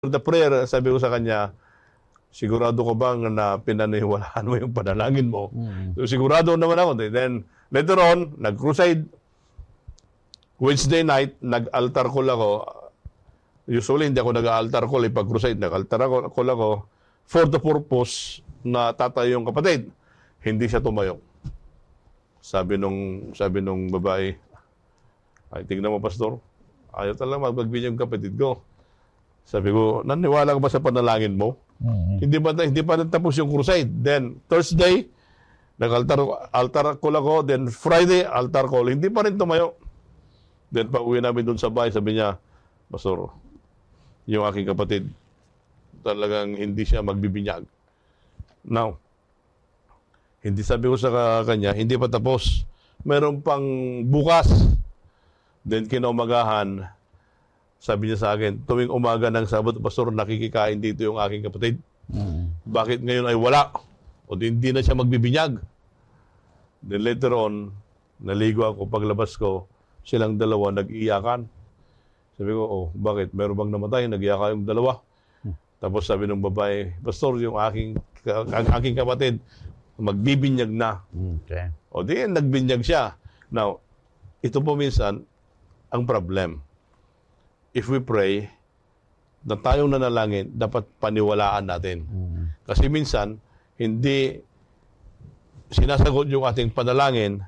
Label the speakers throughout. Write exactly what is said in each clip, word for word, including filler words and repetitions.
Speaker 1: the prayer, sabi ko sa kanya, sigurado ko bang na pinaniwalaan mo yung panalangin mo? Mm-hmm. So, sigurado naman ako. Then, later on, nag-crusade. Wednesday night, nag-altar call ako. Usually, hindi ako nag-altar call. Ipag-crusade, nag-altar call ako for the purpose na tatayo yung kapatid. Hindi siya tumayo. Sabi nung, sabi nung babae, ay, tignan mo, pastor, ayaw talaga magpagbigay yung kapatid ko. Sabi ko, naniwala ka ba sa panalangin mo? Mm-hmm. Hindi pa hindi pa natapos yung crusade. Then Thursday, nag-altar altar call ako. Then Friday, altar call. Hindi pa rin tumayo. Then pag-uwi namin doon sa bahay, sabi niya, pastor, yung aking kapatid, talagang hindi siya magbibinyag. Now, hindi sabi ko sa kanya, hindi pa tapos. Meron pang bukas. Then kinaumagahan, sabi niya sa akin, tuwing umaga ng Sabado, pastor, nakikikain dito yung aking kapatid. Mm. Bakit ngayon ay wala? O hindi na siya magbibinyag. Then later on, naligo ako, paglabas ko, silang dalawa nag-iyakan. Sabi ko, oh, bakit? Meron bang namatay? Nag-iyakan yung dalawa. Hmm. Tapos sabi ng babae, pastor, yung aking, ang aking kapatid, magbibinyag na. Okay. O di, nagbinyag siya. Now, ito po minsan, ang problem. If we pray, na tayong nanalangin, dapat paniwalaan natin. Mm-hmm. Kasi minsan, hindi sinasagot yung ating panalangin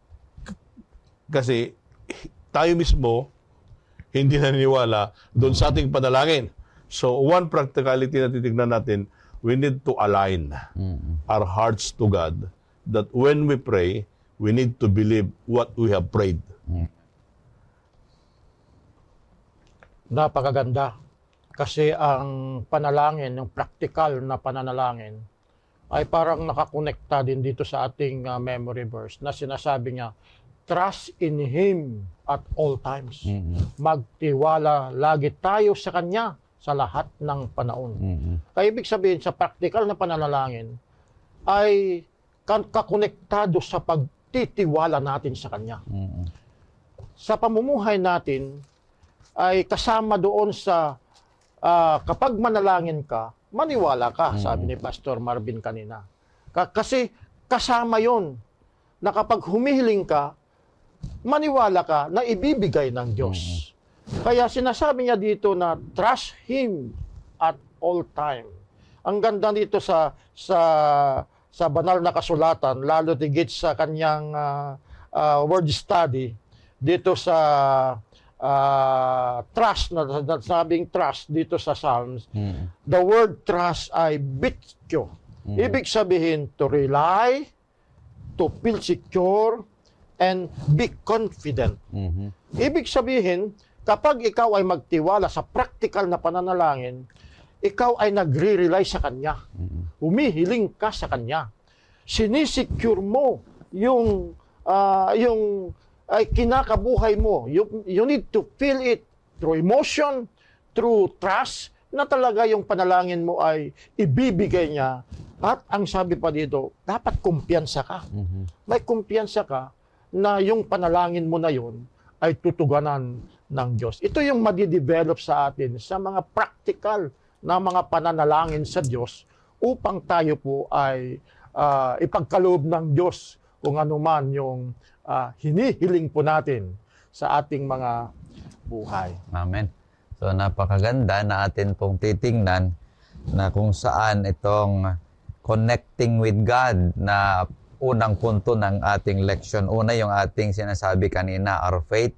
Speaker 1: kasi tayo mismo hindi naniniwala doon sa ating panalangin. So, one practicality na titignan natin, we need to align mm-hmm. our hearts to God that when we pray, we need to believe what we have prayed. Mm-hmm.
Speaker 2: Napakaganda. Kasi ang panalangin, yung practical na pananalangin, ay parang nakakonekta din dito sa ating uh, memory verse na sinasabi niya, trust in Him at all times. Mm-hmm. Magtiwala lagi tayo sa Kanya sa lahat ng panahon. Mm-hmm. Kaya ibig sabihin, sa practical na pananalangin, ay kakonektado sa pagtitiwala natin sa Kanya. Mm-hmm. Sa pamumuhay natin, ay kasama doon sa uh, kapag manalangin ka, maniwala ka, mm-hmm. sabi ni Pastor Marvin kanina. Ka- kasi kasama yon na kapag humihiling ka, maniwala ka na ibibigay ng Diyos. Mm-hmm. Kaya sinasabi niya dito na trust Him at all time. Ang ganda dito sa sa sa banal na kasulatan, lalo tigit sa kanyang uh, uh, word study dito sa Uh, trust, na, na sabing trust dito sa Psalms, mm. the word trust ay bityo. Mm. Ibig sabihin, to rely, to feel secure, and be confident. Mm-hmm. Ibig sabihin, kapag ikaw ay magtiwala sa practical na pananalangin, ikaw ay nagre-rely sa Kanya. Mm-hmm. Humihiling ka sa Kanya. Sinisecure mo yung, uh, yung ay kinakabuhay mo. You, you need to feel it through emotion, through trust, na talaga yung panalangin mo ay ibibigay niya. At ang sabi pa dito, dapat kumpiyansa ka. Mm-hmm. May kumpiyansa ka na yung panalangin mo na yun ay tutuganan ng Diyos. Ito yung madidevelop sa atin sa mga practical na mga pananalangin sa Diyos upang tayo po ay uh, ipagkaloob ng Diyos kung ano man yung Uh, hinihiling po natin sa ating mga buhay.
Speaker 3: Amen. So napakaganda na atin pong titingnan na kung saan itong connecting with God na unang punto ng ating leksyon. Una yung ating sinasabi kanina, our faith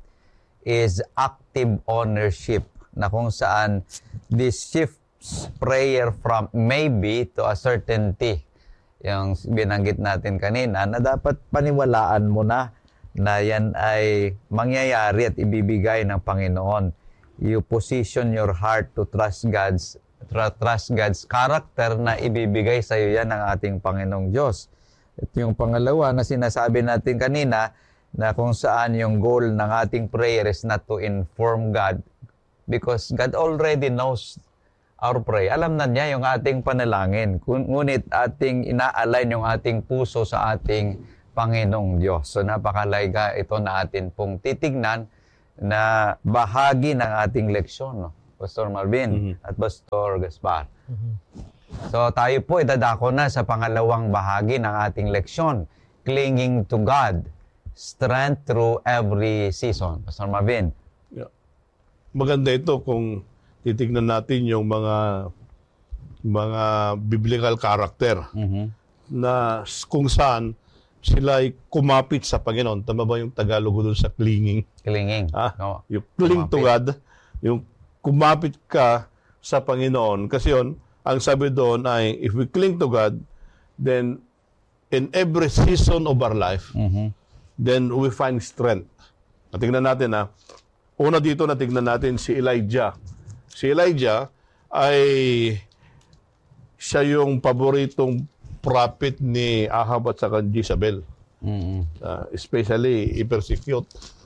Speaker 3: is active ownership, na kung saan this shifts prayer from maybe to a certainty. Yung binanggit natin kanina na dapat paniwalaan mo na na yan ay mangyayari at ibibigay ng Panginoon. You position your heart to trust God's trust God's character na ibibigay sa iyo yan ng ating Panginoong Diyos. At yung pangalawa na sinasabi natin kanina, na kung saan yung goal ng ating prayer is not to inform God, because God already knows our prayer. Alam na niya yung ating panalangin. Ngunit ating ina-align yung ating puso sa ating Panginoong Diyos. So napakalaga ito na atin pong titignan na bahagi ng ating leksyon. No? Pastor Marvin
Speaker 1: Mhm.
Speaker 3: at Pastor Gaspar. So tayo po idadako na sa pangalawang bahagi ng ating leksyon, clinging to God, strength through every season. Pastor Marvin.
Speaker 1: Yeah. Maganda ito kung titignan natin yung mga mga biblical character
Speaker 3: Mhm.
Speaker 1: na s- kung saan sila ay kumapit sa Panginoon. Tama ba yung Tagalog doon sa clinging?
Speaker 3: Clinging.
Speaker 1: Ah,
Speaker 3: No.
Speaker 1: yung cling to
Speaker 3: Kumapit.
Speaker 1: God, yung kumapit ka sa Panginoon. Kasi yun, ang sabi doon ay, if we cling to God, then in every season of our life,
Speaker 3: Mhm.
Speaker 1: then we find strength. Tingnan natin ha. Una dito na tingnan natin si Elijah. Si Elijah ay siya yung paboritong prophet ni Ahab at saka Jezebel.
Speaker 3: Mhm.
Speaker 1: Uh, especially i-persecute.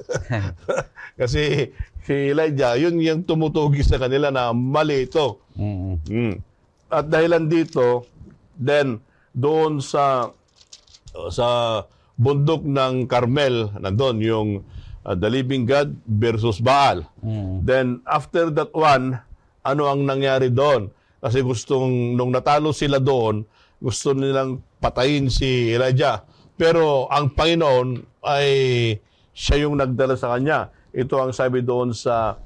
Speaker 1: Kasi si Elijah, yun yung tumutugi sa kanila na mali ito.
Speaker 3: Mhm.
Speaker 1: Mm. At dahilan dito, then doon sa sa bundok ng Carmel, nandun yung uh, the living God versus Baal.
Speaker 3: Mhm.
Speaker 1: Then after that one, ano ang nangyari doon? Kasi gustong, nung natalo sila doon, gusto nilang patayin si Elijah. Pero ang Panginoon ay siya yung nagdala sa kanya. Ito ang sabi doon sa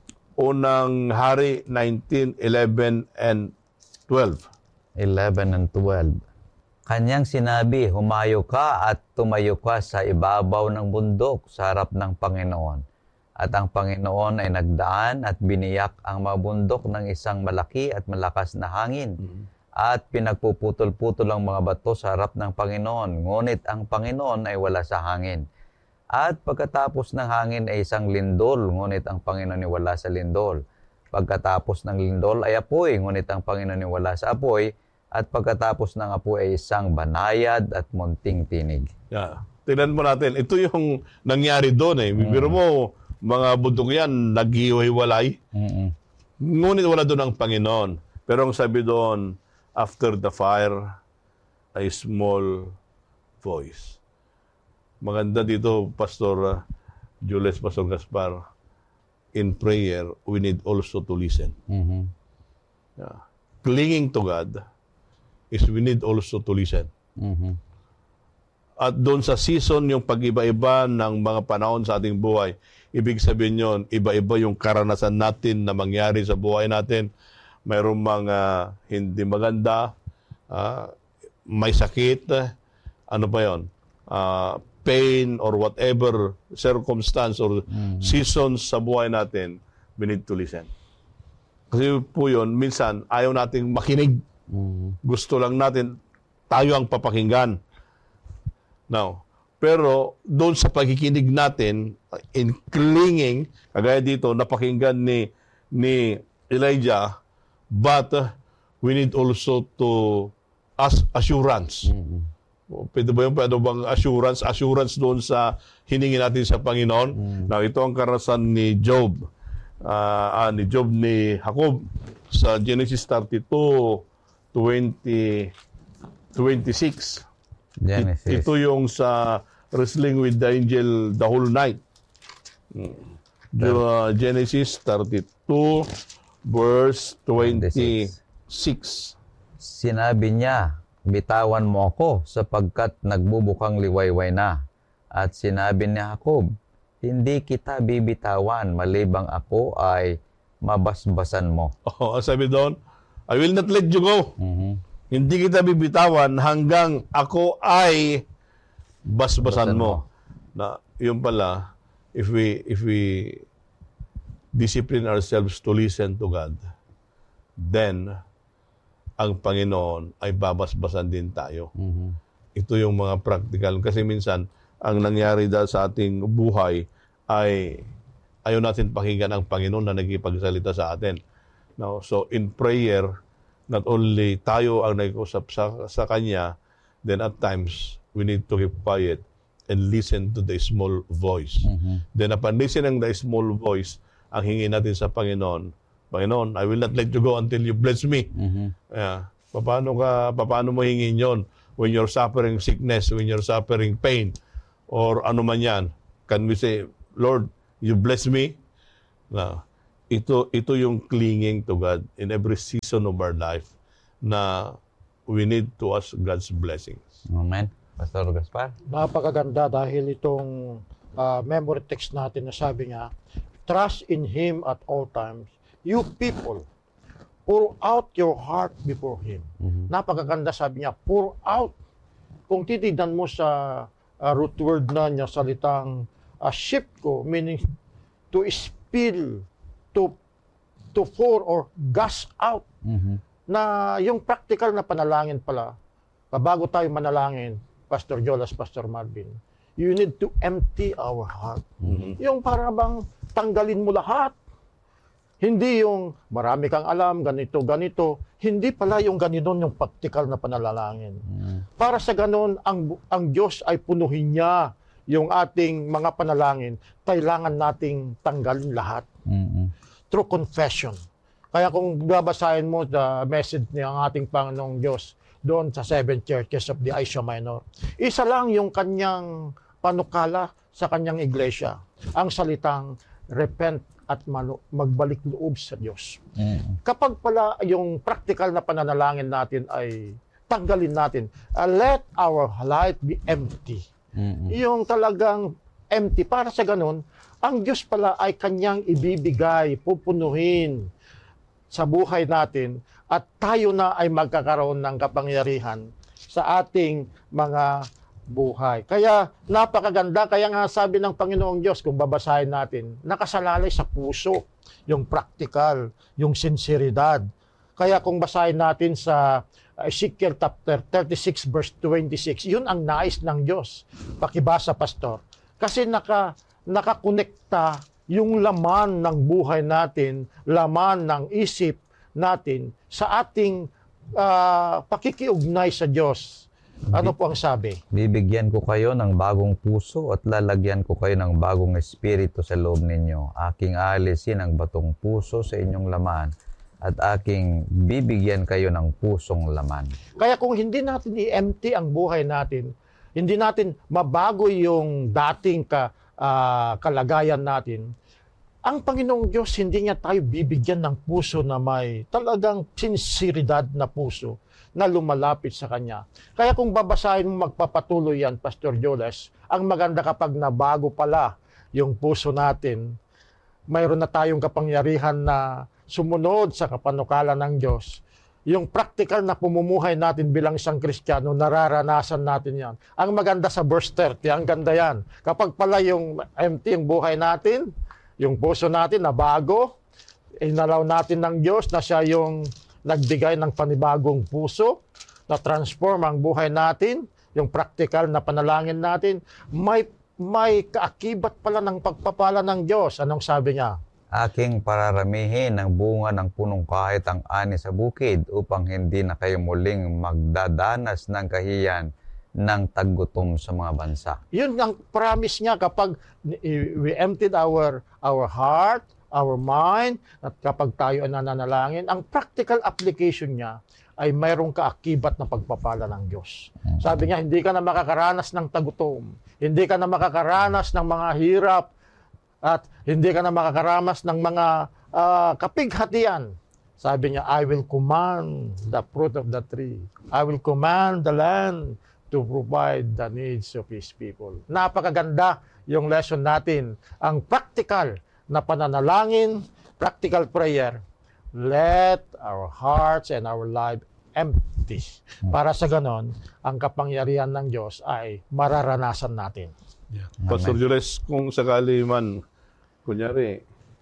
Speaker 1: unang Hari nineteen, eleven, and twelve.
Speaker 3: eleven and twelve. Kanyang sinabi, humayo ka at tumayo ka sa ibabaw ng bundok sa harap ng Panginoon. At ang Panginoon ay nagdaan at biniyak ang mabundok ng isang malaki at malakas na hangin. At pinagpuputol-putol ang mga bato sa harap ng Panginoon. Ngunit ang Panginoon ay wala sa hangin. At pagkatapos ng hangin ay isang lindol, ngunit ang Panginoon ay wala sa lindol. Pagkatapos ng lindol ay apoy, ngunit ang Panginoon ay wala sa apoy. At pagkatapos ng apoy ay isang banayad at munting tinig.
Speaker 1: Yeah. Tingnan mo natin, ito yung nangyari doon eh. Biro mo, mga bundok yan, naghihiwalay.
Speaker 3: Mm-mm.
Speaker 1: Ngunit wala doon ang Panginoon. Pero ang sabi doon, after the fire, a small voice. Maganda dito, Pastor uh, Jules, Pastor Gaspar, in prayer, we need also to listen.
Speaker 3: Mhm.
Speaker 1: Yeah. Clinging to God is we need also to listen.
Speaker 3: Mhm.
Speaker 1: At doon sa season, yung pag-iba-iba ng mga panahon sa ating buhay, ibig sabihin yon, iba-iba yung karanasan natin na mangyari sa buhay natin. Mayroong mga hindi maganda, ah, may sakit, ano pa yon, ah, pain or whatever circumstance or seasons sa buhay natin, we need to listen. Kasi po yun, minsan ayaw nating makinig.
Speaker 3: Mhm.
Speaker 1: Gusto lang natin, tayo ang papakinggan. Now, pero doon sa pagkikinig natin, in clinging, kagaya dito, napakinggan ni, ni Elijah, but uh, we need also to ask assurance.
Speaker 3: Mhm.
Speaker 1: O, Pwede ba yung pwede bang assurance? Assurance doon sa hiningi natin sa Panginoon. Now, ito ang karanasan ni Job. Ah, ah, ni Job ni Jacob sa Genesis thirty-two, twenty, twenty-six.
Speaker 3: Genesis.
Speaker 1: It- ito yung sa wrestling with the angel the whole night. Mm. Jo- uh, Genesis thirty-two, verse twenty-six.
Speaker 3: Sinabi niya, bitawan mo ako sapagkat nagbubukang liwayway na. At sinabi ni Jacob, hindi kita bibitawan malibang ako ay mabasbasan mo.
Speaker 1: Oh, ang sabi doon, I will not let you go.
Speaker 3: Mhm.
Speaker 1: Hindi kita bibitawan hanggang ako ay basbasan
Speaker 3: Basan
Speaker 1: mo. Na yun pala, if we if we discipline ourselves to listen to God, then ang Panginoon ay babasbasan din tayo.
Speaker 3: Mhm.
Speaker 1: Ito yung mga practical. Kasi minsan, ang nangyari dahil sa ating buhay ay ayaw natin pakinggan ang Panginoon na nagkipagsalita sa atin. Now, so in prayer, not only tayo ang nag-usap sa, sa Kanya, then at times, we need to keep quiet and listen to the small voice.
Speaker 3: Mhm.
Speaker 1: Then upon listening the small voice, ang hingi natin sa Panginoon, Panginoon, I will not let you go until you bless me.
Speaker 3: Mhm.
Speaker 1: Yeah. Paano ka, paano mo hingin yon when you're suffering sickness, when you're suffering pain, or ano man yan? Can we say, Lord, you bless me? Na, ito ito yung clinging to God in every season of our life na we need to ask God's blessings.
Speaker 3: Amen. Pastor Gaspar?
Speaker 2: Napakaganda dahil itong uh, memory text natin na sabi niya, trust in Him at all times. You people, pour out your heart before Him.
Speaker 3: Mhm.
Speaker 2: Napakaganda sabi niya, pour out. Kung titignan mo sa uh, root word na niya, salitang uh, shipko, meaning to spill, to to pour or gush out.
Speaker 3: Mhm.
Speaker 2: Na yung practical na panalangin pala, bago tayo manalangin, Pastor Jolas, Pastor Marvin, you need to empty our heart.
Speaker 1: Mhm.
Speaker 2: Yung para bang tanggalin mo lahat. Hindi yung marami kang alam, ganito, ganito. Hindi pala yung ganoon yung practical na panalangin.
Speaker 3: Mhm.
Speaker 2: Para sa ganon, ang, ang Diyos ay punuhin niya yung ating mga panalangin. Kailangan nating tanggalin lahat.
Speaker 3: Mhm.
Speaker 2: Through confession. Kaya kung babasahin mo the message ng ating Panginoong Diyos doon sa seven churches of the Asia Minor, isa lang yung kanyang panukala sa kanyang iglesia, ang salitang repent at manu- magbalik loob sa Diyos.
Speaker 3: Mhm.
Speaker 2: Kapag pala yung practical na pananalangin natin ay tanggalin natin, uh, let our life be empty.
Speaker 3: Mhm.
Speaker 2: Yung talagang empty, para sa ganun, ang Diyos pala ay kanyang ibibigay, pupunuhin sa buhay natin at tayo na ay magkakaroon ng kapangyarihan sa ating mga buhay. Kaya napakaganda, kaya nga sabi ng Panginoong Diyos, kung babasahin natin, nakasalalay sa puso yung practical, yung sinseridad. Kaya kung basahin natin sa Ezekiel chapter thirty-six verse twenty-six, yun ang nais ng Diyos. Pakibasa, Pastor. Kasi naka, nakakonekta yung laman ng buhay natin, laman ng isip natin sa ating uh, pakikiugnay sa Diyos. Ano po ang sabi?
Speaker 3: Bibigyan ko kayo ng bagong puso at lalagyan ko kayo ng bagong espiritu sa loob ninyo. Aking aalisin ang batong puso sa inyong laman at aking bibigyan kayo ng pusong laman.
Speaker 2: Kaya kung hindi natin i-empty ang buhay natin, hindi natin mabago yung dating ka, uh, kalagayan natin, ang Panginoong Diyos, hindi niya tayo bibigyan ng puso na may talagang sinseridad na puso na lumalapit sa Kanya. Kaya kung babasahin mo magpapatuloy yan, Pastor Jolas, ang maganda kapag nabago pala yung puso natin, mayroon na tayong kapangyarihan na sumunod sa kapanukala ng Diyos. Yung practical na pumumuhay natin bilang isang Kristiyano, nararanasan natin yan. Ang maganda sa verse thirty, ang ganda yan. Kapag pala yung empty yung buhay natin, yung puso natin na bago, inalaw natin ng Diyos na siya yung nagbigay ng panibagong puso, na transform ang buhay natin, yung practical na panalangin natin, may, may kaakibat pala ng pagpapala ng Diyos. Anong sabi niya?
Speaker 3: Aking pararamihin ang bunga ng punong kahit ang ani sa bukid upang hindi na kayo muling magdadanas ng kahiyan ng taggutom sa mga bansa.
Speaker 2: Yun ang promise niya kapag we emptied our our heart, our mind, at kapag tayo ay nananalangin, ang practical application niya ay mayroong kaakibat na pagpapala ng Diyos. Sabi niya, hindi ka na makakaranas ng tagutom, hindi ka na makakaranas ng mga hirap, at hindi ka na makakaranas ng mga uh, kapighatian. Sabi niya, I will command the fruit of the tree. I will command the land to provide the needs of His people. Napakaganda yung lesson natin. Ang practical na pananalangin, practical prayer, let our hearts and our life empty. Para sa ganon, ang kapangyarihan ng Diyos ay mararanasan natin.
Speaker 1: Yeah. Pastor Jules, kung sakali man, kunyari,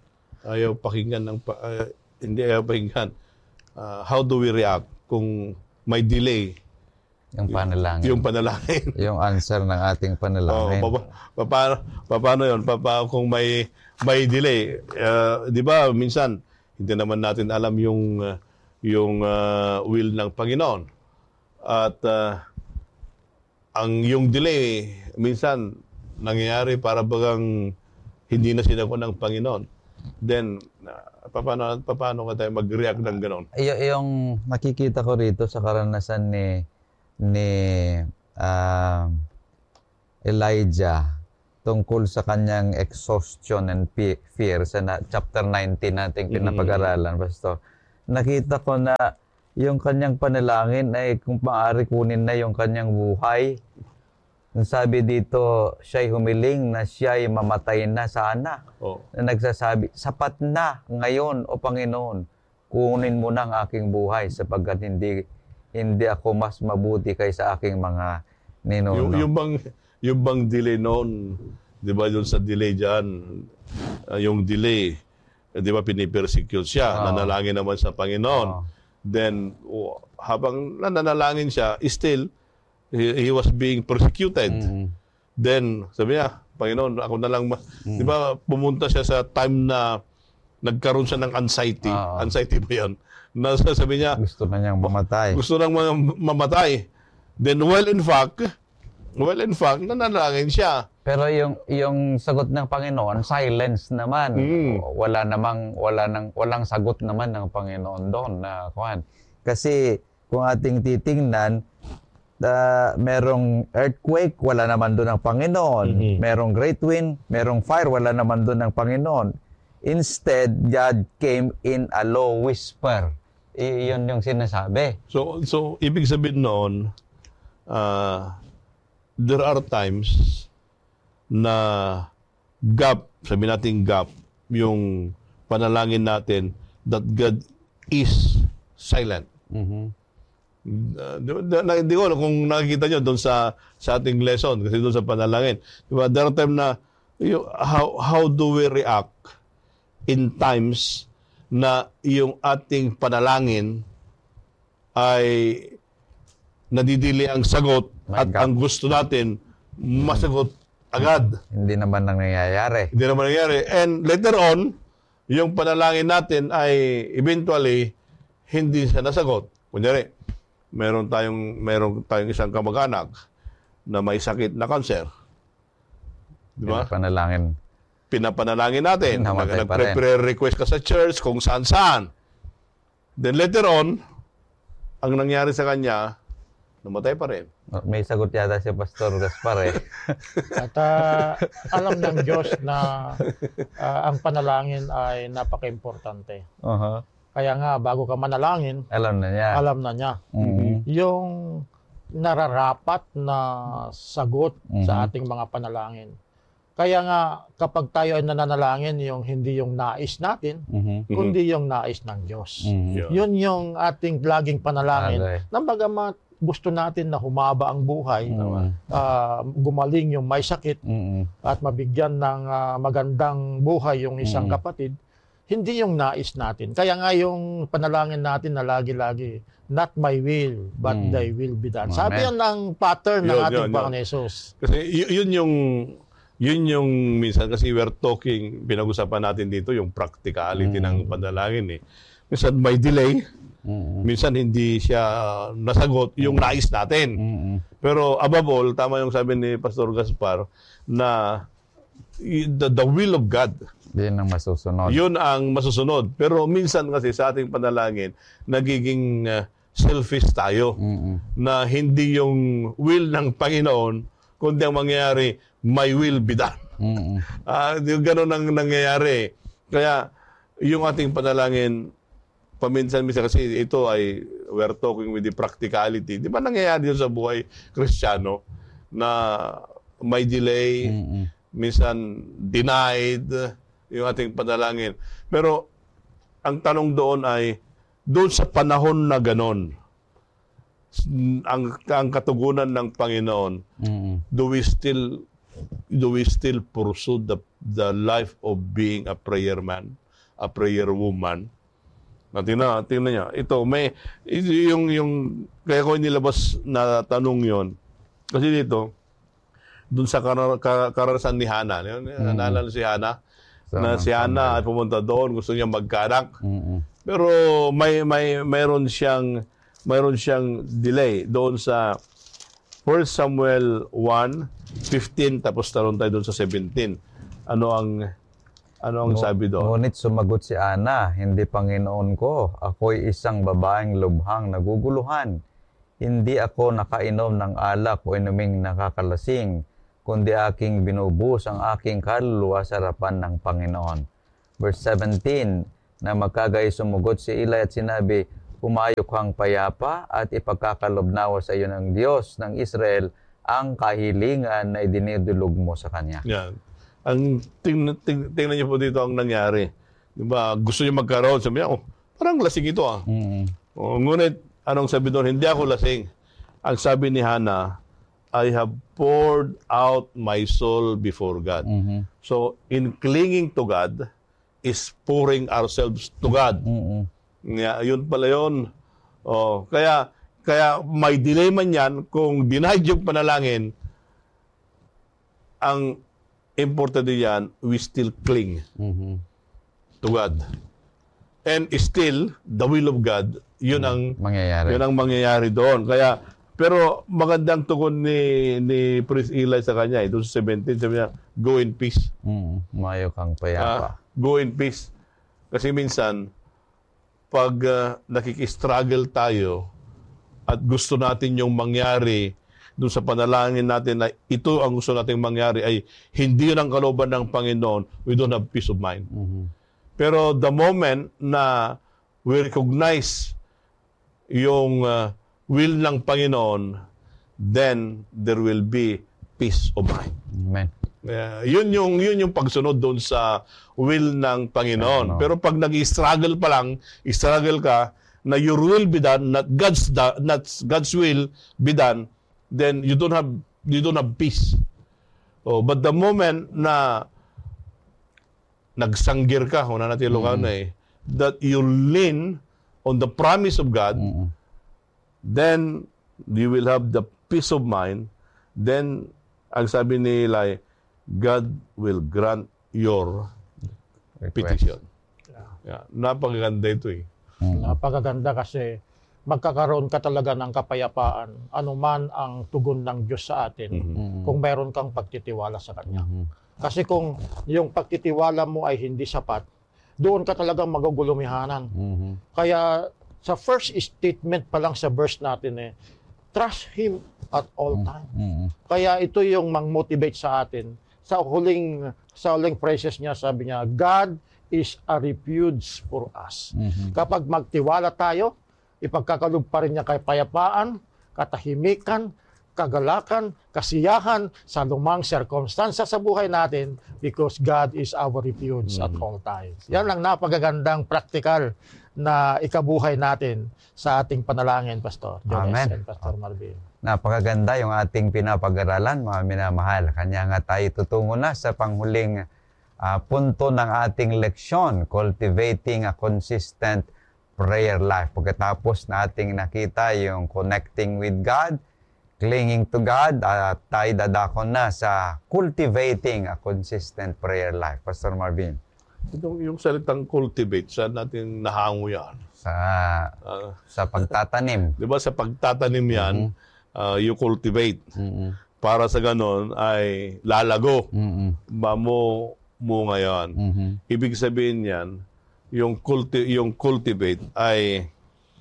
Speaker 1: ayaw pakinggan ng, pa, uh, hindi ayaw pakinggan, uh, how do we react kung may delay?
Speaker 3: Yung panalangin.
Speaker 1: Yung panalangin.
Speaker 3: Yung answer ng ating panalangin.
Speaker 1: Oh, pa, pa, pa, paano yun? Pa, pa, kung may may delay, uh, di ba, minsan, hindi naman natin alam yung, uh, yung uh, will ng Panginoon. At uh, ang yung delay, minsan, nangyayari para bagang hindi na sinako ng Panginoon. Then, uh, paano, paano ka tayo mag-react ng gano'n?
Speaker 3: Y- yung nakikita ko rito sa karanasan ni ni uh, Elijah, tungkol sa kanyang exhaustion and pe- fear sa na, chapter nineteen nating pinapag-aralan, Pastor. Nakita ko na yung kanyang panalangin ay kung maaari kunin na yung kanyang buhay. Sabi dito, siya'y humiling na siya'y mamatay na sana.
Speaker 1: Oh.
Speaker 3: Na nagsasabi, sapat na ngayon, O Panginoon, kunin mo na ang aking buhay sapagkat hindi hindi ako mas mabuti kaysa aking mga ninuno.
Speaker 1: Yung, yung bang yung bang delay noon, 'di ba, yung sa delay diyan, uh, yung delay, eh, 'di ba pinipersecute siya,
Speaker 3: Oh.
Speaker 1: nanalangin naman sa Panginoon.
Speaker 3: Oh.
Speaker 1: Then oh, habang nananalangin siya, still he, he was being persecuted.
Speaker 3: Mm-hmm.
Speaker 1: Then sabi niya, Panginoon, ako na lang, ma-"
Speaker 3: Mm-hmm.
Speaker 1: 'di ba, pumunta siya sa time na nagkaroon siya ng anxiety.
Speaker 3: Oo.
Speaker 1: Anxiety ba 'yun? Na sabi niya,
Speaker 3: Gusto na niyang mamatay.
Speaker 1: gusto nang ma- mamatay. Then, well, in fact, well, in fact, nanalangin siya.
Speaker 3: Pero yung yung sagot ng Panginoon, silence naman.
Speaker 1: Mm.
Speaker 3: Wala namang wala nang walang sagot naman ng Panginoon doon na kuan. Kasi kung ating titingnan, uh, merong earthquake, wala naman doon ang Panginoon.
Speaker 1: Mhm.
Speaker 3: Merong great wind, merong fire, wala naman doon ang Panginoon. Instead, God came in a low whisper. I- yun yung sinasabi.
Speaker 1: So, so ibig sabihin noon, uh, there are times na gap, sabi natin gap, yung panalangin natin that God is silent.
Speaker 3: Mhm.
Speaker 1: Uh, di, di, na, di ko alam kung nakikita nyo doon sa, sa ating lesson, kasi doon sa panalangin. Diba, there are times na, you, how, how do we react in times na yung ating panalangin ay nadidili ang sagot
Speaker 3: My
Speaker 1: at
Speaker 3: God.
Speaker 1: ang gusto natin masagot agad.
Speaker 3: Hindi naman nangyayari.
Speaker 1: Hindi naman nangyari. And later on, yung panalangin natin ay eventually hindi siya nasagot. Kunyari, meron tayong meron tayong isang kamag-anak na may sakit na kanser. Di ba?
Speaker 3: Panalangin.
Speaker 1: Pinapanalangin natin.
Speaker 3: Namatay pa rin.
Speaker 1: Nagpre-request ka sa church kung saan-saan. Then later on, ang nangyari sa kanya, namatay pa rin.
Speaker 3: May sagot yata si Pastor Gaspar eh.
Speaker 2: At ah, alam ng Diyos na ah, ang panalangin ay napaka-importante.
Speaker 3: Uh-huh.
Speaker 2: Kaya nga, bago ka manalangin,
Speaker 3: Alam na niya.
Speaker 2: alam na niya.
Speaker 3: Mhm.
Speaker 2: Yung nararapat na sagot
Speaker 3: Mhm.
Speaker 2: sa ating mga panalangin. Kaya nga, kapag tayo ay nananalangin, yung hindi yung nais natin,
Speaker 3: Mhm.
Speaker 2: kundi yung nais ng Diyos.
Speaker 3: Mhm.
Speaker 1: Yeah.
Speaker 2: Yun yung ating laging panalangin.
Speaker 3: Okay.
Speaker 2: Na bagamat gusto natin na humaba ang buhay,
Speaker 3: Mhm.
Speaker 2: ah, gumaling yung may sakit,
Speaker 3: Mhm.
Speaker 2: at mabigyan ng ah, magandang buhay yung isang
Speaker 3: Mm.
Speaker 2: kapatid, hindi yung nais natin. Kaya nga yung panalangin natin na lagi-lagi, not my will, but
Speaker 3: Mm.
Speaker 2: thy will be done.
Speaker 3: Amen.
Speaker 2: Sabi yan ng pattern ng
Speaker 1: Yun,
Speaker 2: ating
Speaker 1: yun,
Speaker 2: Panginoon
Speaker 1: yun.
Speaker 2: Jesus.
Speaker 1: Kasi y- yun yung yun yung minsan kasi we're talking, pinag-usapan natin dito yung practicality ng panalangin eh. Minsan may delay,
Speaker 3: Mhm.
Speaker 1: minsan hindi siya nasagot yung nais natin.
Speaker 3: Mhm.
Speaker 1: Pero above all, tama yung sabi ni Pastor Gaspar na y- the, the will of God,
Speaker 3: Yun ang masusunod.
Speaker 1: yun ang masusunod. Pero minsan kasi sa ating panalangin, nagiging uh, selfish tayo.
Speaker 3: Mhm.
Speaker 1: Na hindi yung will ng Panginoon, kundi ang mangyayari, my will be done.
Speaker 3: Mhm.
Speaker 1: Ah, yung ganun ang nangyayari. Kaya yung ating panalangin, paminsan-minsan kasi ito ay, we're talking with the practicality. Di ba nangyayari yun sa buhay Kristiyano na may delay,
Speaker 3: Mhm.
Speaker 1: minsan denied yung ating panalangin. Pero ang tanong doon ay, doon sa panahon na ganon, ang, ang katugunan ng Panginoon,
Speaker 3: Mhm.
Speaker 1: do we still do we still pursue the the life of being a prayer man, a prayer woman? Na tingnan, tingnan niya. Ito may yung yung kaya ko inilabas na tanong 'yon. Kasi dito doon sa karar, ka- karanasan ni Hana, yun, naalala si Hana,
Speaker 3: So,
Speaker 1: na si
Speaker 3: ang
Speaker 1: Hana ay pumunta doon, gusto niya magkanak.
Speaker 3: Mhm.
Speaker 1: Pero may may mayroon siyang mayroon siyang delay doon sa First Samuel one fifteen, tapos taron tayo doon sa seventeen. Ano ang ano ang sabi doon?
Speaker 3: Ngunit sumagot si Ana, hindi Panginoon ko, ako'y isang babaeng lubhang naguguluhan. Hindi ako nakainom ng alak o inuming nakakalasing. kundi aking binubuhos ang aking kaluluwa sa harapan ng Panginoon. Verse seventeen, na magkagay sumugot si Eli at sinabi, "Humayo kang payapa at ipagkakalobnawa sa iyo ng Diyos ng Israel ang kahilingan na idinidulog mo sa Kanya."
Speaker 1: Yan. Ang tingnan, ting, tingnan niyo po dito ang nangyari. Di ba? Gusto niyo magkaroon. Sabi niya, oh, parang lasing ito ah.
Speaker 3: Mm-hmm.
Speaker 1: Oh, ngunit, anong sabi doon? Hindi ako lasing. Ang sabi ni Hannah, I have poured out my soul before God.
Speaker 3: Mm-hmm.
Speaker 1: So, in clinging to God, is pouring ourselves to God.
Speaker 3: Mm-hmm.
Speaker 1: Yeah, yun pala yun. Oh, kaya, kaya may delay man yan kung denied yung panalangin, ang importante yan, we still cling
Speaker 3: Mm-hmm.
Speaker 1: to God. And still, the will of God, yun ang
Speaker 3: Mangyayari.
Speaker 1: yun ang mangyayari doon. Kaya, pero magandang tugon ni, ni Priest Eli sa kanya, eh, doon sa seventeen, sabi niya, go in peace.
Speaker 3: Mm-hmm. Humayo kang payapa.
Speaker 1: Ah, go in peace. Kasi minsan, pag uh, nakiki-struggle tayo at gusto natin yung mangyari doon sa panalangin natin na ito ang gusto nating mangyari ay hindi yun ang kalooban ng Panginoon, we don't have peace of mind.
Speaker 3: Mm-hmm.
Speaker 1: Pero the moment na we recognize yung uh, will ng Panginoon, then there will be peace of mind.
Speaker 3: Amen.
Speaker 1: Uh, yun yung yun yung pagsunod doon sa will ng Panginoon.
Speaker 3: Ano?
Speaker 1: Pero pag nag-struggle pa lang, struggle ka na your will be done, not God's da, not God's will be done, then you don't have you don't have peace. Oh, but the moment na nagsanggir ka, una natin Ilocano mm-hmm. eh, that you lean on the promise of God, mm-hmm. then you will have the peace of mind. Then ang sabi ni Eli, God will grant your petition.
Speaker 2: Yeah.
Speaker 1: Yeah. Napakaganda ito eh.
Speaker 3: Mm-hmm.
Speaker 2: Napakaganda kasi magkakaroon ka talaga ng kapayapaan anuman ang tugon ng Diyos sa atin
Speaker 3: Mm-hmm.
Speaker 2: kung mayroon kang pagtitiwala sa Kanya.
Speaker 3: Mm-hmm.
Speaker 2: Kasi kung yung pagtitiwala mo ay hindi sapat, doon ka talagang magugulumihanan.
Speaker 3: Mm-hmm.
Speaker 2: Kaya sa first statement pa lang sa verse natin eh, trust Him at all time.
Speaker 3: Mm-hmm.
Speaker 2: Kaya ito yung mang-motivate sa atin. Sa huling sa huling phrases niya, sabi niya, God is a refuge for us.
Speaker 3: Mm-hmm.
Speaker 2: Kapag magtiwala tayo, ipagkakaloob pa rin niya kay payapaan, katahimikan, kagalakan, kasiyahan sa lumang circumstances sa buhay natin because God is our refuge mm-hmm. at all times. Yan ang napagagandang practical na ikabuhay natin sa ating panalangin, Pastor Jones and Pastor Marvin.
Speaker 3: Napakaganda yung ating pinapag-aralan, mga minamahal. Kanya nga tayo tutungo na sa panghuling uh, punto ng ating leksyon, cultivating a consistent prayer life. Pagkatapos nating nakita yung connecting with God, clinging to God, at uh, tayo dadako na sa cultivating a consistent prayer life. Pastor Marvin.
Speaker 1: Yung, yung salitang cultivate, saan natin nahango yan?
Speaker 3: Sa,
Speaker 1: Uh,
Speaker 3: sa pagtatanim.
Speaker 1: di ba sa pagtatanim yan,
Speaker 3: Mm-hmm.
Speaker 1: uh, you cultivate.
Speaker 3: Mm-hmm.
Speaker 1: Para sa ganon ay lalago.
Speaker 3: Mm-hmm.
Speaker 1: Mamo mo ngayon.
Speaker 3: Mm-hmm.
Speaker 1: Ibig sabihin yan, yung, culti- yung cultivate ay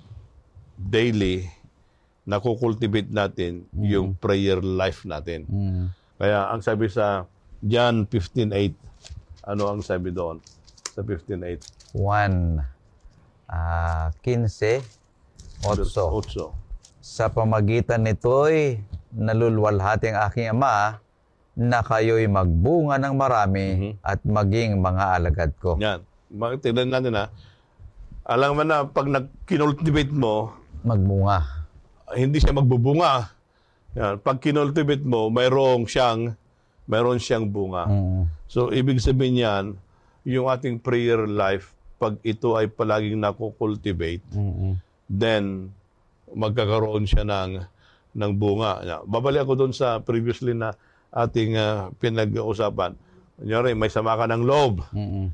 Speaker 1: daily nakukultivate natin
Speaker 3: Mm-hmm.
Speaker 1: yung prayer life natin.
Speaker 3: Mm-hmm.
Speaker 1: Kaya ang sabi sa John fifteen eight, ano ang sabi doon sa fifteen eight?
Speaker 3: one, uh, quince, otso.
Speaker 1: Otso.
Speaker 3: Sa pamagitan nito'y nalulwalhati ang aking Ama na kayo'y magbunga ng marami
Speaker 1: Mhm.
Speaker 3: at maging mga alagad ko.
Speaker 1: Yan. Tignan natin ha. Alam mo na, pag nag-kinultivate mo,
Speaker 3: Magbunga.
Speaker 1: hindi siya magbubunga. Yan. Pag kinultivate mo, mayroong siyang, mayroon siyang bunga.
Speaker 3: Mm.
Speaker 1: So, ibig sabihin yan, yung ating prayer life, pag ito ay palaging nakukultivate,
Speaker 3: Mm-mm.
Speaker 1: then magkakaroon siya ng, ng bunga. Yan. Babalik ako doon sa previously na ating uh, pinag-uusapan. Kunyari, may sama ka ng loob.
Speaker 3: Mm-mm.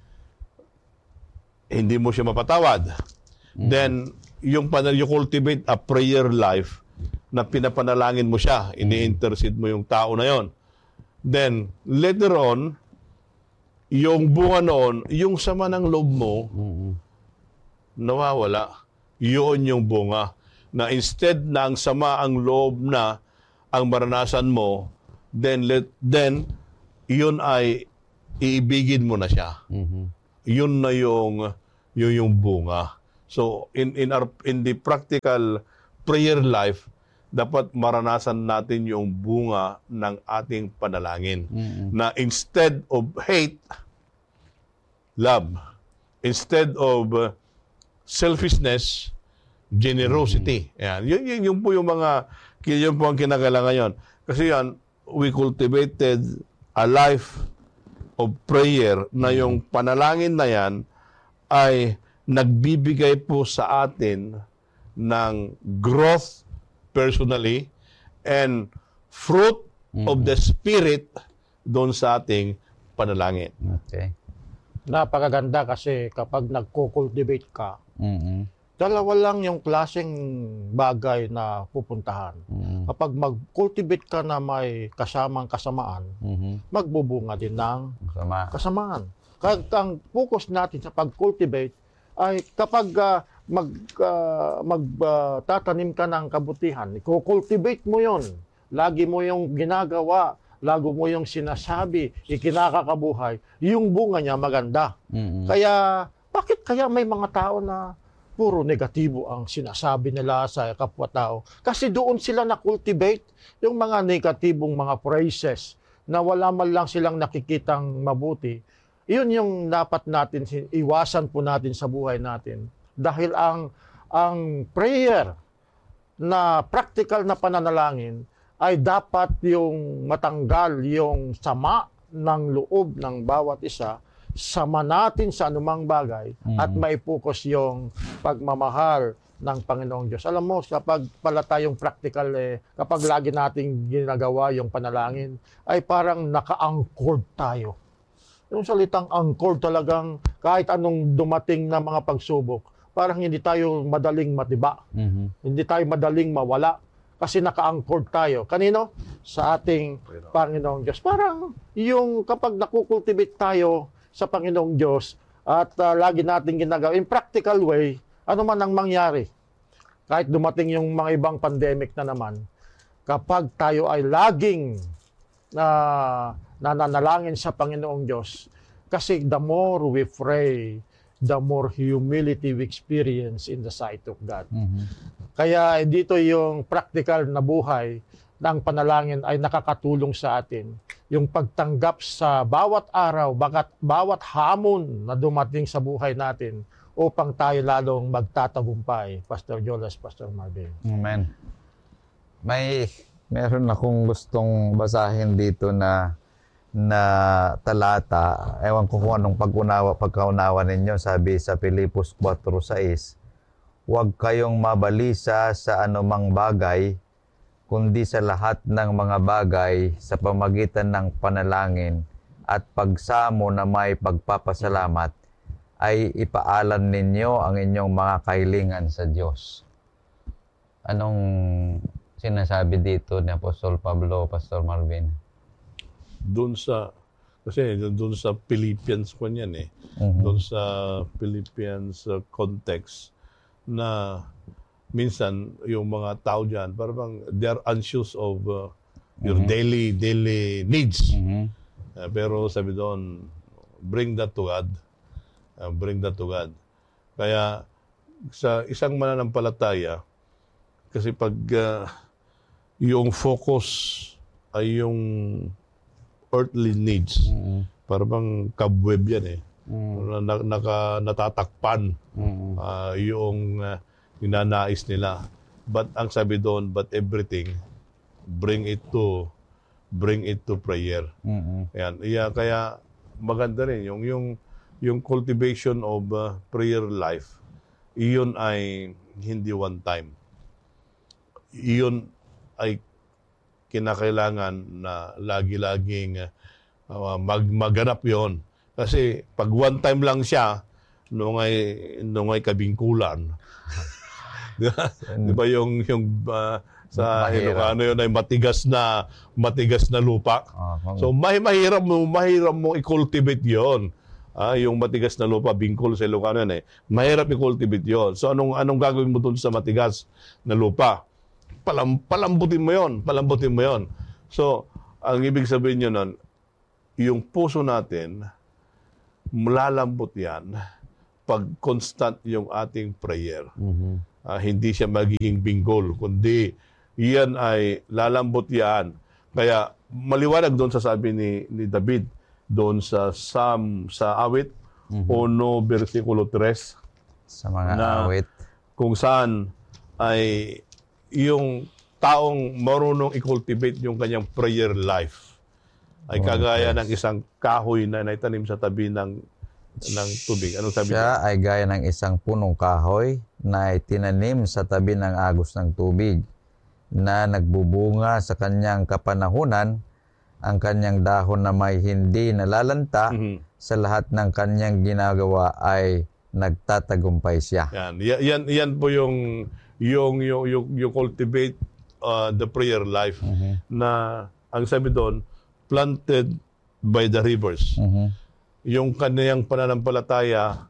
Speaker 1: Hindi mo siya mapatawad. Mm-hmm. Then, yung, pan- yung cultivate a prayer life na pinapanalangin mo siya, ini-intercede mo yung tao na yon. Then, later on, yung bunga noon, yung sama ng loob mo,
Speaker 3: Mm-mm.
Speaker 1: nawawala. Yun yung bunga. Na instead na ang sama ang loob na ang maranasan mo, then let then yun ay iibigin mo na siya.
Speaker 3: Mhm.
Speaker 1: Yun na yung yung, yung bunga. So in in our in the practical prayer life, dapat maranasan natin yung bunga ng ating panalangin.
Speaker 3: Mhm.
Speaker 1: Na instead of hate, love. Instead of uh, selfishness, generosity. Yan. Yun, yun, yun po yung mga, yun po ang kinakailangan yun. Kasi yan, we cultivated a life of prayer na yung panalangin na yan ay nagbibigay po sa atin ng growth personally and fruit of the Spirit doon sa ating panalangin.
Speaker 3: Okay.
Speaker 2: Napakaganda kasi kapag nagko-cultivate ka,
Speaker 3: Mhm.
Speaker 2: dalawa lang yung klaseng bagay na pupuntahan.
Speaker 3: Mhm.
Speaker 2: Kapag mag-cultivate ka na may kasamang kasamaan,
Speaker 3: Mhm.
Speaker 2: magbubunga din ng
Speaker 3: Sama.
Speaker 2: kasamaan. Kaya ang focus natin sa pag-cultivate ay kapag ah, mag, ah, magtatanim ka ng kabutihan, i-cultivate mo yon. Lagi mo yung ginagawa, lagi mo yung sinasabi, ikinakakabuhay, yung bunga niya maganda.
Speaker 3: Mhm.
Speaker 2: Kaya, bakit kaya may mga tao na puro negatibo ang sinasabi nila sa kapwa-tao? Kasi doon sila na-cultivate yung mga negatibong mga phrases na wala man lang silang nakikitang mabuti. Iyon yung dapat natin, iwasan po natin sa buhay natin. Dahil ang, ang prayer na practical na pananalangin ay dapat yung matanggal yung sama ng loob ng bawat isa, sama natin sa anumang bagay at maipokus yung pagmamahal ng Panginoong Diyos. Alam mo, kapag pala tayong practical, eh, kapag lagi nating ginagawa yung panalangin, ay parang naka-anchored tayo. Yung salitang anchored talagang kahit anong dumating na mga pagsubok, parang hindi tayo madaling matiba.
Speaker 3: Mhm.
Speaker 2: Hindi tayo madaling mawala kasi naka-anchored tayo. Kanino? Sa ating Panginoong Diyos. Parang yung kapag nakukultivate tayo sa Panginoong Diyos at uh, lagi natin ginagawa in practical way, ano man ang mangyari. Kahit dumating yung mga ibang pandemic na naman, kapag tayo ay laging uh, nananalangin sa Panginoong Diyos, kasi the more we pray, the more humility we experience in the sight of God.
Speaker 3: Mhm.
Speaker 2: Kaya dito yung practical na buhay ng panalangin ay nakakatulong sa atin. Yung pagtanggap sa bawat araw, bagat, bawat hamon na dumating sa buhay natin upang tayo lalong magtatagumpay. Pastor Jolas, Pastor Marvin.
Speaker 3: Amen. May meron akong gustong basahin dito na na talata. Ewan ko kung anong pag-unawa, pagkaunawa ninyo. Sabi sa Filipos four six, huwag kayong mabalisa sa anumang bagay, kundi sa lahat ng mga bagay sa pamagitan ng panalangin at pagsamo na may pagpapasalamat, ay ipaalam ninyo ang inyong mga kahilingan sa Diyos. Anong sinasabi dito ni Apostol Pablo, Pastor Marvin?
Speaker 1: Doon sa, kasi doon sa Philippians ko niyan eh.
Speaker 3: Mhm.
Speaker 1: Doon sa Philippians uh, context na minsan yung mga tao dyan, parang they're anxious of uh, your daily daily needs.
Speaker 3: Mhm.
Speaker 1: Uh, pero sabi doon, bring that to God. Uh, bring that to God. Kaya sa isang mananampalataya, kasi pag uh, yung focus ay yung earthly needs,
Speaker 3: Mhm.
Speaker 1: parang cobweb yan eh.
Speaker 3: Mhm.
Speaker 1: Na, naka, natatakpan
Speaker 3: Mhm.
Speaker 1: uh, yung uh, ninanais nila. But ang sabi doon, but everything, bring it to bring it to prayer.
Speaker 3: Mhm.
Speaker 1: Ayan. Yeah, kaya maganda rin yung yung yung cultivation of uh, prayer life. Iyon ay hindi one time. Iyon ay kinakailangan na lagi-laging uh, mag maganap 'yon. Kasi pag one time lang siya, nung ay nung ay kabingkulan. Di ba? Di ba yung yung uh, sa
Speaker 3: Mahirap.
Speaker 1: Ilocano yun ay matigas na matigas na lupa.
Speaker 3: Ah, kung-
Speaker 1: So may mahirap mo mahirap mong i-cultivate 'yon. Ah, yung matigas na lupa, bingkol sa Ilocano yan eh. Mahirap i-cultivate 'yon. So anong anong gagawin mo doon sa matigas na lupa? Palam, palambutin mo 'yon, palambutin mo 'yon. So ang ibig sabihin nyo nun, yung puso natin, malalambot yan pag constant yung ating prayer.
Speaker 3: Mhm.
Speaker 1: Ah, hindi siya magiging binggol, kundi yan ay lalambot yan. Kaya maliwanag doon sa sabi ni, ni David, doon sa Psalm, sa awit, uno, versikulo tres,
Speaker 3: Sa mga
Speaker 1: Na-
Speaker 3: awit.
Speaker 1: kung saan ay yung taong marunong i-cultivate yung kanyang prayer life ay kagaya ng isang kahoy na naitanim sa tabi ng ng tubig. Anong sabi niya?
Speaker 3: Siya ay gaya ng isang punong kahoy na itinanim sa tabi ng agos ng tubig, na nagbubunga sa kanyang kapanahunan, ang kanyang dahon na may hindi nalalanta,
Speaker 1: Mhm.
Speaker 3: sa lahat ng kanyang ginagawa ay nagtatagumpay siya.
Speaker 1: Yan, yan, yan, yan po yung yung yung yung, yung cultivate uh, the prayer life na ang sabi doon, planted by the rivers.
Speaker 3: Mhm.
Speaker 1: Yung kanyang pananampalataya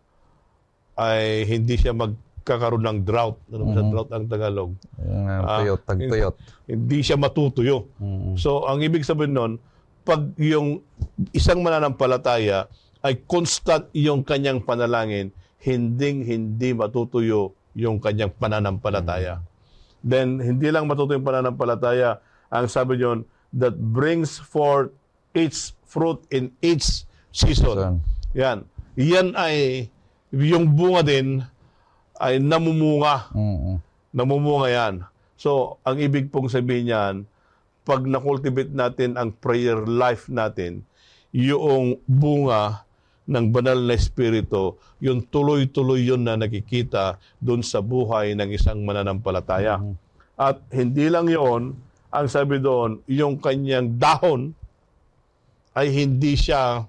Speaker 1: ay hindi siya magkakaroon ng drought. Ano ba sa drought ang Tagalog?
Speaker 3: Yung uh,
Speaker 1: Ah,
Speaker 3: tuyot, tagtuyot.
Speaker 1: Hindi siya matutuyo.
Speaker 3: Mhm.
Speaker 1: So, ang ibig sabihin nun, pag yung isang mananampalataya ay constant yung kanyang panalangin, hinding-hindi matutuyo yung kanyang pananampalataya. Then, hindi lang matutuyo yung pananampalataya, ang sabi nyon, that brings forth its fruit in its season. Yan. Yan ay, yung bunga din, ay namumunga.
Speaker 3: Mhm.
Speaker 1: Namumunga yan. So, ang ibig pong sabihin niyan, pag na-cultivate natin ang prayer life natin, yung bunga ng banal na espiritu, yung tuloy-tuloy yun na nakikita doon sa buhay ng isang mananampalataya. At hindi lang yon, ang sabi doon, yung kanyang dahon ay hindi siya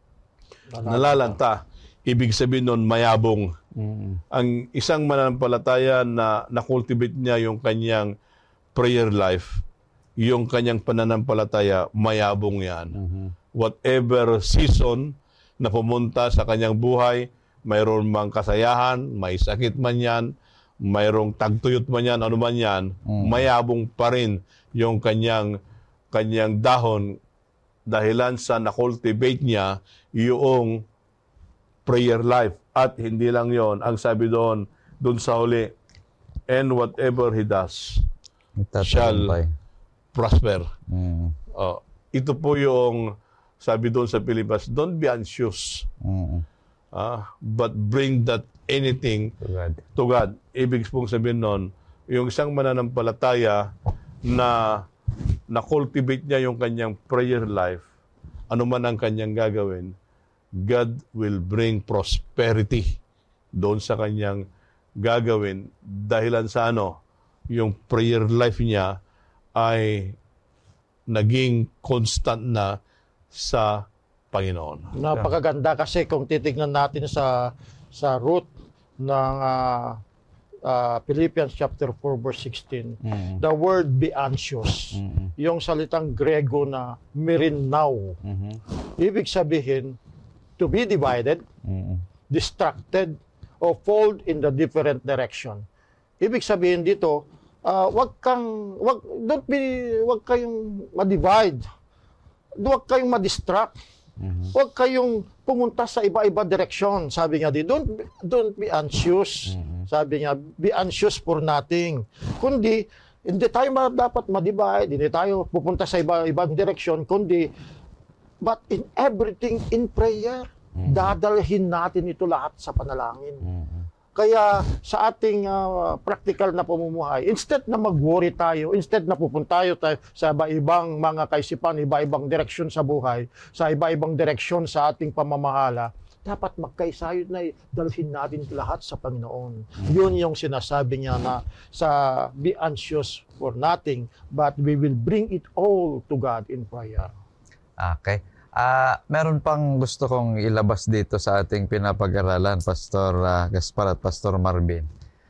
Speaker 1: nalalanta. Ibig sabihin nun, mayabong.
Speaker 3: Mhm.
Speaker 1: Ang isang mananampalataya na na-cultivate niya yung kanyang prayer life, yung kanyang pananampalataya, mayabong yan.
Speaker 3: Mhm.
Speaker 1: Whatever season na pumunta sa kanyang buhay, mayroon mang kasayahan, may sakit man yan, mayroong tagtuyot man yan, ano man yan, mayabong pa rin yung kanyang, kanyang dahon dahilan sa na-cultivate niya yung prayer life. At hindi lang yon, ang sabi doon, doon sa huli, and whatever he does,
Speaker 3: Nagtatagumpay.
Speaker 1: prosper.
Speaker 3: Mhm.
Speaker 1: Oh, ito po yung sabi doon sa Pilipinas, don't be anxious,
Speaker 3: Mhm.
Speaker 1: ah, but bring that anything
Speaker 3: To God.
Speaker 1: to God. Ibig pong sabihin nun, yung isang mananampalataya na na-cultivate niya yung kanyang prayer life, ano man ang kanyang gagawin, God will bring prosperity doon sa kanyang gagawin. Dahilan sa ano, yung prayer life niya ay naging constant na sa Panginoon.
Speaker 2: Napakaganda kasi kung titignan natin sa sa root ng ah, ah, Philippians chapter four verse sixteen,
Speaker 3: Mhm.
Speaker 2: the word be anxious,
Speaker 3: Mhm.
Speaker 2: yung salitang Grego na mirinao,
Speaker 3: Mhm.
Speaker 2: ibig sabihin to be divided,
Speaker 3: Mhm.
Speaker 2: distracted, or fold in the different direction. Ibig sabihin dito, ah, wag kang wag don't be wag kayong ma-divide. Huwag kayong ma-distract. Huwag kayong pumunta sa iba-iba direksyon. Sabi nga di, don't be- don't be anxious. Sabi nga, be anxious for nothing. Kundi hindi tayo ma- dapat ma-divide, hindi tayo pupunta sa iba-ibang direksyon, kundi but in everything in prayer, dadalhin natin ito lahat sa panalangin. Kaya sa ating ah, practical na pamumuhay, instead na mag-worry tayo, instead na pupunta tayo, tayo sa iba-ibang mga kaisipan, iba-ibang direksyon sa buhay, sa iba-ibang direksyon sa ating pamamahala, dapat magkaisayo na dalhin natin lahat sa Panginoon. Yun yung sinasabi niya na sa be anxious for nothing, but we will bring it all to God in prayer.
Speaker 3: Okay. Ah, meron pang gusto kong ilabas dito sa ating pinapag-aralan, Pastor ah, Gaspar at Pastor Marvin,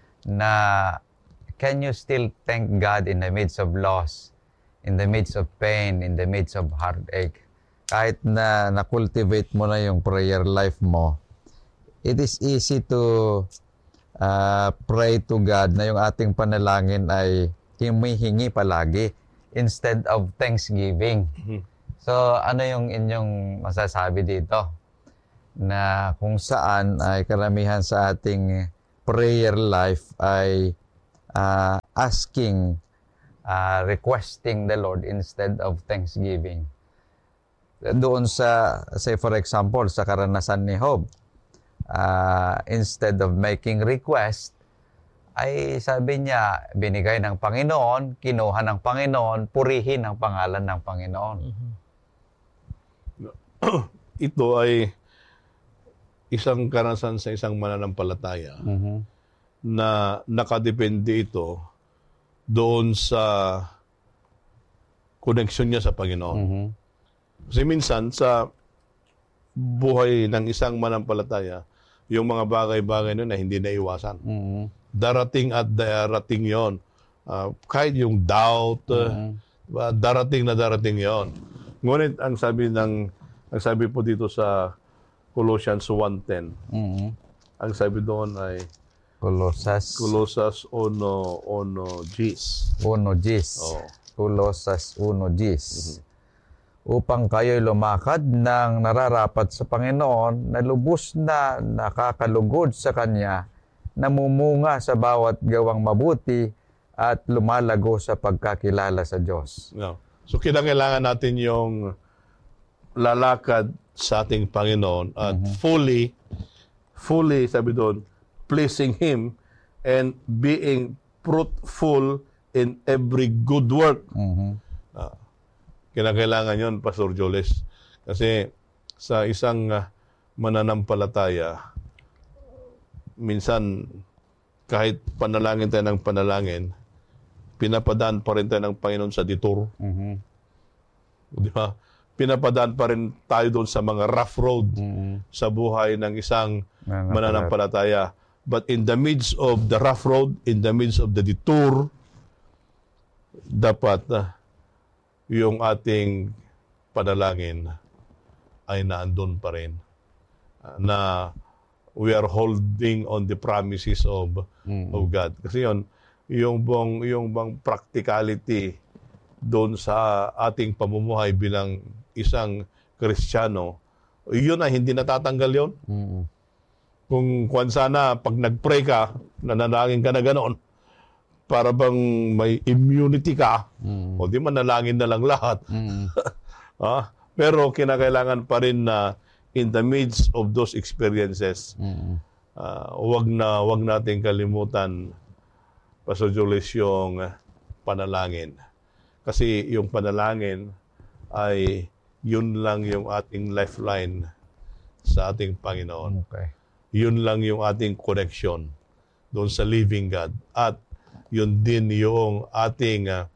Speaker 3: na can you still thank God in the midst of loss, in the midst of pain, in the midst of heartache? Kahit na na-cultivate mo na yung prayer life mo, it is easy to ah, pray to God na yung ating panalangin ay humihingi palagi. instead of thanksgiving. So, ano yung inyong masasabi dito? Na kung saan ay karamihan sa ating prayer life ay uh, asking, uh, requesting the Lord instead of thanksgiving. Doon sa, say for example, sa karanasan ni Job, uh, instead of making request, ay sabi niya, binigay ng Panginoon, kinuha ng Panginoon, purihin ang pangalan ng Panginoon.
Speaker 1: Ito ay isang karanasan sa isang mananampalataya
Speaker 3: Mm-hmm.
Speaker 1: na nakadepende ito doon sa connection niya sa Panginoon.
Speaker 3: Mm-hmm.
Speaker 1: Kasi minsan sa buhay ng isang mananampalataya, yung mga bagay-bagay nun na hindi naiwasan.
Speaker 3: Mm-hmm.
Speaker 1: Darating at darating yon. Uh, kahit yung doubt,
Speaker 3: Mm-hmm.
Speaker 1: uh, darating na darating yon. Ngunit ang sabi ng ang sabi po dito sa Colossians one ten,
Speaker 3: Mm-hmm.
Speaker 1: ang sabi doon ay
Speaker 3: Colosas
Speaker 1: Colosas one one Gs.
Speaker 3: uno Gs.
Speaker 1: Oh.
Speaker 3: Colosas one Gs. Upang kayo'y lumakad ng nararapat sa Panginoon na lubos na nakakalugod sa Kanya, namumunga sa bawat gawang mabuti at lumalago sa pagkakilala sa Diyos.
Speaker 1: No. So kinakailangan natin yung lalakad sa ating Panginoon at
Speaker 3: Mm-hmm.
Speaker 1: fully, fully, sabi doon, pleasing Him and being fruitful in every good work.
Speaker 3: Mhm.
Speaker 1: Ah, kinakailangan yon, Pastor Joles. Kasi sa isang uh, mananampalataya, minsan kahit panalangin tayo ng panalangin, pinapadaan pa rin tayo ng Panginoon sa detour.
Speaker 3: Mhm.
Speaker 1: Di ba? Pinapadaan pa rin tayo doon sa mga rough road
Speaker 3: Mhm.
Speaker 1: sa buhay ng isang
Speaker 3: Mananampalataya.
Speaker 1: mananampalataya. But in the midst of the rough road, in the midst of the detour, dapat uh, yung ating panalangin ay naandun pa rin. Uh, na we are holding on the promises of
Speaker 3: Mm-hmm.
Speaker 1: of God. Kasi yon yung bang yung bang practicality doon sa ating pamumuhay bilang isang Kristiyano, yun ay hindi natatanggal yon.
Speaker 3: Mhm.
Speaker 1: Kung kung sana pag nag-pray ka, nanalangin ka na ganoon, para bang may immunity ka,
Speaker 3: Mhm.
Speaker 1: o di manalangin na lang lahat.
Speaker 3: Mhm.
Speaker 1: Ah, pero kinakailangan pa rin na in the midst of those experiences,
Speaker 3: Mhm.
Speaker 1: uh, wag na wag nating kalimutan, Pastor Julius, yung panalangin. Kasi yung panalangin ay yun lang yung ating lifeline sa ating Panginoon.
Speaker 3: Okay.
Speaker 1: Yun lang yung ating connection doon sa living God. At yun din yung ating uh,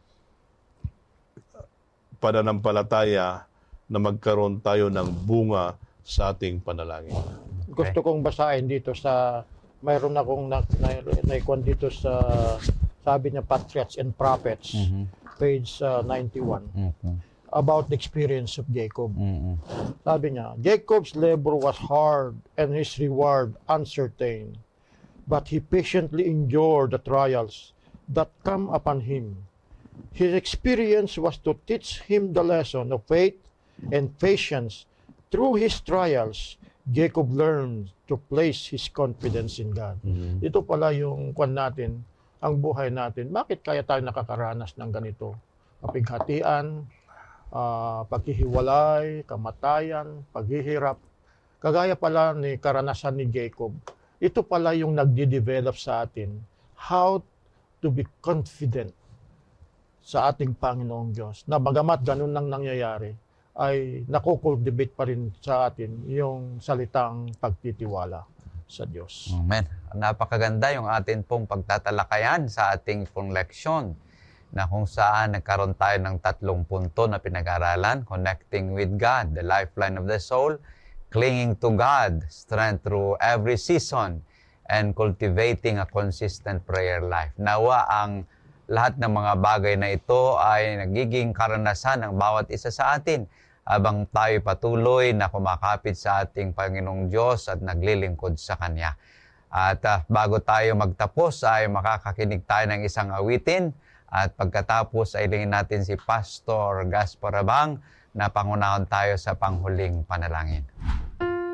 Speaker 1: pananampalataya na magkaroon tayo ng bunga sa ating panalangin.
Speaker 2: Gusto kong basahin dito sa, mayroon akong na, na, naikuan dito sa, sabi niya, Patriarchs and Prophets,
Speaker 3: Mhm.
Speaker 2: page uh, ninety-one,
Speaker 3: Mhm.
Speaker 2: about the experience of Jacob.
Speaker 3: Mhm.
Speaker 2: Sabi niya, Jacob's labor was hard and his reward uncertain, but he patiently endured the trials that come upon him. His experience was to teach him the lesson of faith and patience. Through his trials, Jacob learned to place his confidence in God.
Speaker 1: Mm-hmm.
Speaker 2: Ito pala yung kwan natin, ang buhay natin. Bakit kaya tayo nakakaranas ng ganito? Kapighatian, uh, paghihiwalay, kamatayan, paghihirap. Kagaya pala ni karanasan ni Jacob, ito pala yung nagde-develop sa atin how to be confident sa ating Panginoong Diyos. Na bagamat ganun nang nangyayari, ay nakukultivate pa rin sa atin yung salitang pagtitiwala sa Diyos.
Speaker 3: Amen. Napakaganda yung atin pong pagtatalakayan sa ating pong leksyon na kung saan nagkaroon tayo ng tatlong punto na pinag-aralan: connecting with God, the lifeline of the soul; clinging to God, strength through every season; and cultivating a consistent prayer life. Nawa ang lahat ng mga bagay na ito ay nagiging karanasan ng bawat isa sa atin habang tayo patuloy na kumakapit sa ating Panginoong Diyos at naglilingkod sa Kanya. At uh, bago tayo magtapos ay makakakinig tayo ng isang awitin. At pagkatapos ay lingin natin si Pastor Gaspar Abang na pangunahon tayo sa panghuling panalangin.